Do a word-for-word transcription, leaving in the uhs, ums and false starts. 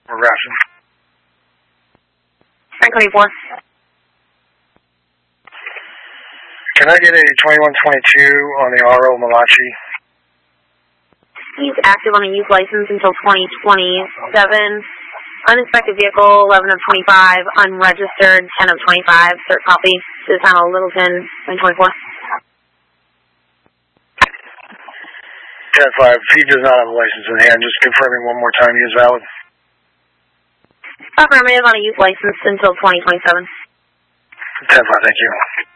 Or Grafton. Frank twenty-four. Can I get a twenty-one twenty-two on the R O Malachi? He's active on a youth license until twenty twenty-seven. Uninspected vehicle, eleven of twenty-five. Unregistered, ten of twenty-five. Cert copy. This is Hannah Littleton, nine twenty-four. ten five. He does not have a license in hand. Just confirming one more time he is valid. Affirmative on a youth license until twenty twenty-seven. ten five, thank you.